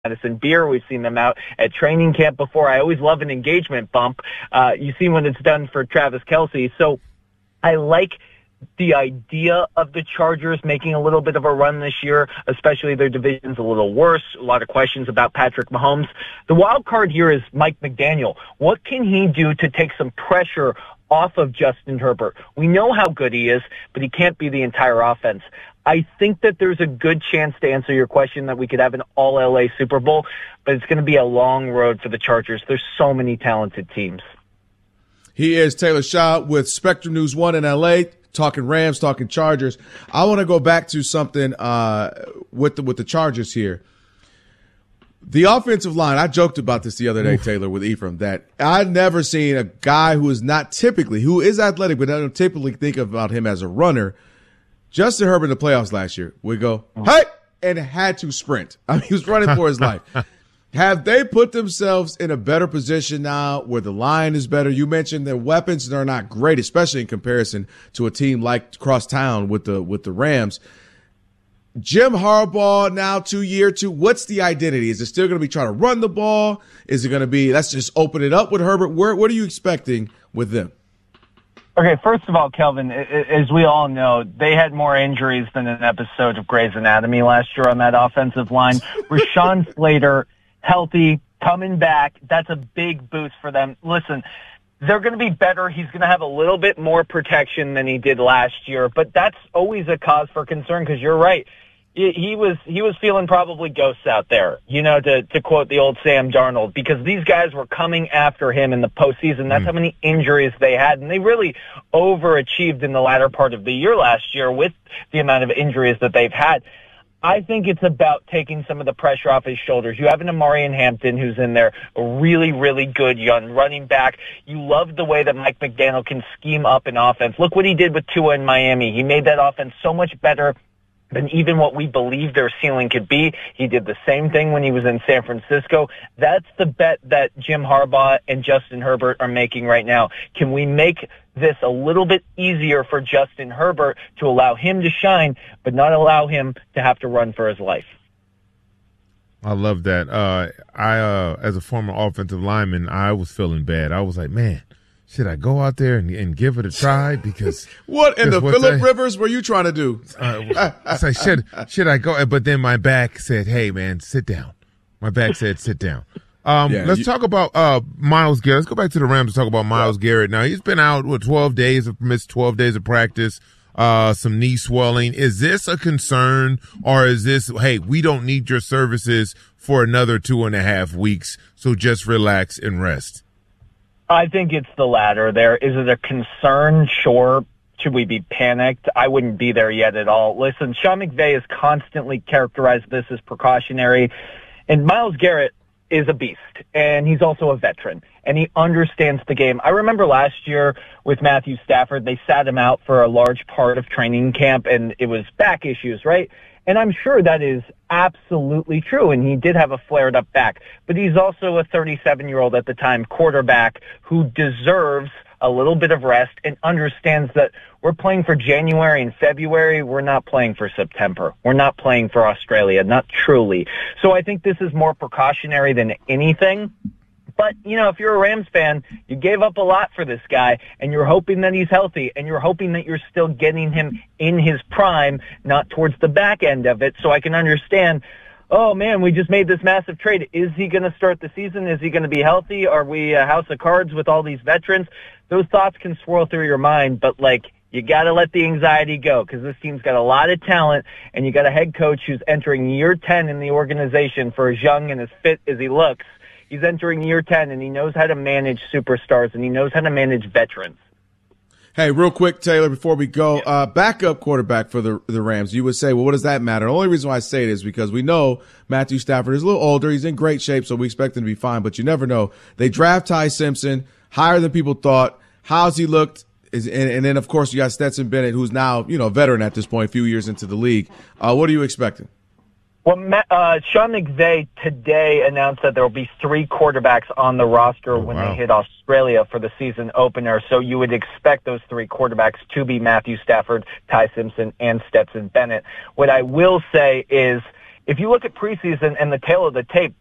Madison Beer. We've seen them out at training camp before. I always love an engagement bump. You see when it's done for Travis Kelce. So I like the idea of the Chargers making a little bit of a run this year, especially their division's a little worse. A lot of questions about Patrick Mahomes. The wild card here is Mike McDaniel. What can he do to take some pressure off of Justin Herbert? We know how good he is, but he can't be the entire offense. I think that there's a good chance, to answer your question, that we could have an all-LA Super Bowl, but it's going to be a long road for the Chargers. There's so many talented teams. He is Taylor Shaw with Spectrum News 1 in LA, talking Rams, talking Chargers. I want to go back to something with the Chargers here. The offensive line, I joked about this the other day, Taylor, with Ephraim, that I've never seen a guy who is athletic, but I don't typically think about him as a runner. Justin Herbert in the playoffs last year would go, hey, and had to sprint. I mean, he was running for his life. Have they put themselves in a better position now where the line is better? You mentioned their weapons are not great, especially in comparison to a team like Crosstown with the Rams. Jim Harbaugh now 2 2. What's the identity? Is it still going to be trying to run the ball? Is it going to be, let's just open it up with Herbert? What are you expecting with them? Okay, first of all, Kelvin, as we all know, they had more injuries than an episode of Grey's Anatomy last year on that offensive line. Rashawn Slater, healthy, coming back. That's a big boost for them. Listen, they're going to be better. He's going to have a little bit more protection than he did last year, but that's always a cause for concern because you're right. He was feeling probably ghosts out there, to quote the old Sam Darnold, because these guys were coming after him in the postseason. That's how many injuries they had, and they really overachieved in the latter part of the year last year with the amount of injuries that they've had. I think it's about taking some of the pressure off his shoulders. You have an Amarian Hampton who's in there, a really, really good young running back. You love the way that Mike McDaniel can scheme up an offense. Look what he did with Tua in Miami. He made that offense so much better than even what we believe their ceiling could be. He did the same thing when he was in San Francisco. That's the bet that Jim Harbaugh and Justin Herbert are making right now. Can we make this a little bit easier for Justin Herbert to allow him to shine, but not allow him to have to run for his life? I love that. I as a former offensive lineman, I was feeling bad. I was like, man, should I go out there and give it a try? Because what in the Phillip Rivers were you trying to do? I say, should I go? But then my back said, "Hey, man, sit down." My back said, "Sit down." Let's talk about Myles Garrett. Let's go back to the Rams to talk about Myles Garrett. Now he's been out with 12 days of practice. Some knee swelling. Is this a concern, or is this, hey, we don't need your services for another 2.5 weeks, so just relax and rest? I think it's the latter there. Is it a concern? Sure. Should we be panicked? I wouldn't be there yet at all. Listen, Sean McVay has constantly characterized this as precautionary, and Myles Garrett is a beast, and he's also a veteran, and he understands the game. I remember last year with Matthew Stafford, they sat him out for a large part of training camp, and it was back issues, right? And I'm sure that is absolutely true, and he did have a flared-up back. But he's also a 37-year-old at the time quarterback who deserves a little bit of rest and understands that we're playing for January and February. We're not playing for September. We're not playing for Australia, not truly. So I think this is more precautionary than anything. But, if you're a Rams fan, you gave up a lot for this guy, and you're hoping that he's healthy, and you're hoping that you're still getting him in his prime, not towards the back end of it. So I can understand, oh, man, we just made this massive trade. Is he going to start the season? Is he going to be healthy? Are we a house of cards with all these veterans? Those thoughts can swirl through your mind, but, you got to let the anxiety go because this team's got a lot of talent, and you got a head coach who's entering year 10 in the organization for as young and as fit as he looks. He's entering year 10, and he knows how to manage superstars, and he knows how to manage veterans. Hey, real quick, Taylor, before we go, backup quarterback for the Rams. You would say, well, what does that matter? The only reason why I say it is because we know Matthew Stafford is a little older. He's in great shape, so we expect him to be fine, but you never know. They draft Ty Simpson higher than people thought. How's he looked? And then, of course, you got Stetson Bennett, who's now, a veteran at this point, a few years into the league. What are you expecting? Well, Sean McVay today announced that there will be 3 quarterbacks on the roster when they hit Australia for the season opener. So you would expect those 3 quarterbacks to be Matthew Stafford, Ty Simpson, and Stetson Bennett. What I will say is if you look at preseason and the tail of the tape,